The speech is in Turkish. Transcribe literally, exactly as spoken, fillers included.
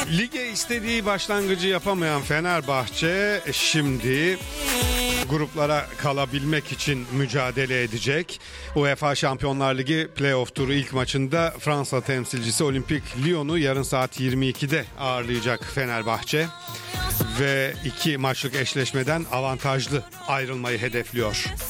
Lige istediği başlangıcı yapamayan Fenerbahçe şimdi gruplara kalabilmek için mücadele edecek. UEFA Şampiyonlar Ligi Playoff turu ilk maçında Fransa temsilcisi Olimpik Lyon'u yarın saat yirmi ikide ağırlayacak Fenerbahçe ve iki maçlık eşleşmeden avantajlı ayrılmayı hedefliyor.